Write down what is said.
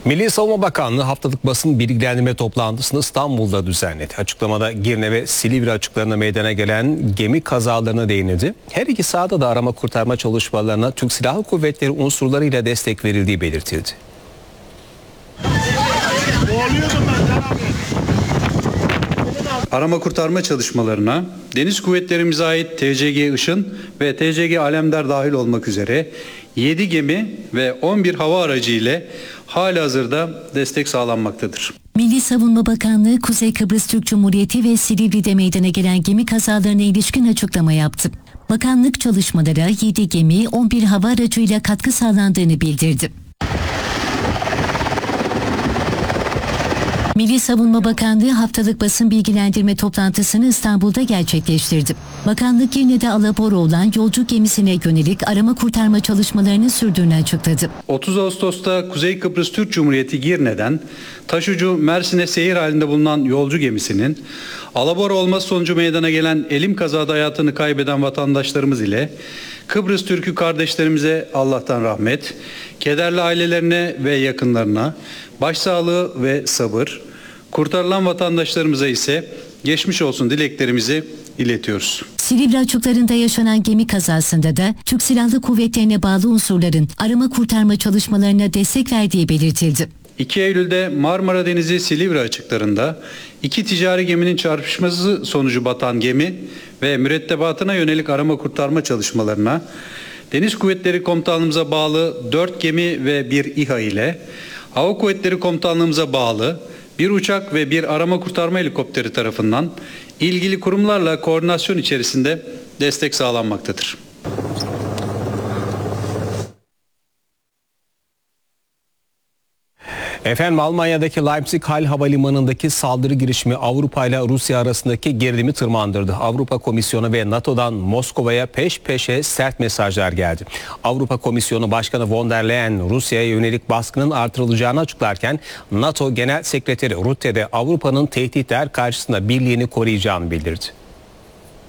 Milli Savunma Bakanlığı haftalık basın bilgilendirme toplantısını İstanbul'da düzenledi. Açıklamada Girne ve Silivri açıklarında meydana gelen gemi kazalarına değinildi. Her iki sahada da arama kurtarma çalışmalarına Türk Silahlı Kuvvetleri unsurlarıyla destek verildiği belirtildi. Arama kurtarma çalışmalarına Deniz Kuvvetlerimize ait TCG Işın ve TCG Alemdar dahil olmak üzere 7 gemi ve 11 hava aracı ile halihazırda destek sağlanmaktadır. Milli Savunma Bakanlığı Kuzey Kıbrıs Türk Cumhuriyeti ve Silivri'de meydana gelen gemi kazalarına ilişkin açıklama yaptı. Bakanlık çalışmalara 7 gemi, 11 hava aracıyla katkı sağlandığını bildirdi. Milli Savunma Bakanlığı haftalık basın bilgilendirme toplantısını İstanbul'da gerçekleştirdi. Bakanlık Girne'de alabora olan yolcu gemisine yönelik arama kurtarma çalışmalarını sürdüğünü açıkladı. 30 Ağustos'ta Kuzey Kıbrıs Türk Cumhuriyeti Girne'den taşucu Mersin'e seyir halinde bulunan yolcu gemisinin alabora olması sonucu meydana gelen elim kazada hayatını kaybeden vatandaşlarımız ile Kıbrıs Türk'ü kardeşlerimize Allah'tan rahmet, kederli ailelerine ve yakınlarına başsağlığı ve sabır, kurtarılan vatandaşlarımıza ise geçmiş olsun dileklerimizi iletiyoruz. Silivri açıklarında yaşanan gemi kazasında da Türk Silahlı Kuvvetlerine bağlı unsurların arama kurtarma çalışmalarına destek verdiği belirtildi. 2 Eylül'de Marmara Denizi Silivri açıklarında 2 ticari geminin çarpışması sonucu batan gemi ve mürettebatına yönelik arama kurtarma çalışmalarına Deniz Kuvvetleri Komutanlığımıza bağlı 4 gemi ve 1 İHA ile Hava Kuvvetleri Komutanlığımıza bağlı 1 uçak ve 1 arama kurtarma helikopteri tarafından ilgili kurumlarla koordinasyon içerisinde destek sağlanmaktadır. Efendim, Almanya'daki Leipzig Hall Havalimanı'ndaki saldırı girişimi Avrupa ile Rusya arasındaki gerilimi tırmandırdı. Avrupa Komisyonu ve NATO'dan Moskova'ya peş peşe sert mesajlar geldi. Avrupa Komisyonu Başkanı von der Leyen Rusya'ya yönelik baskının artırılacağını açıklarken NATO Genel Sekreteri Rutte de Avrupa'nın tehditler karşısında birliğini koruyacağını bildirdi.